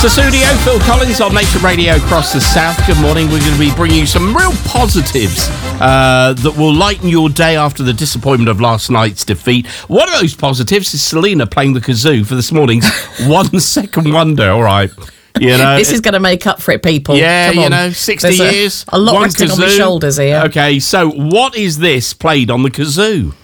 Sussudio, Phil Collins on Nation Radio across the South. Good morning. We're going to be bringing you some real positives that will lighten your day after the disappointment of last night's defeat. One of those positives is Selena playing the kazoo for this morning's 1 Second Wonder. All right. You know, this is going to make up for it, people. Yeah, Come on. 60 years. A lot one resting kazoo. on my shoulders here. Okay, so what is this played on the kazoo?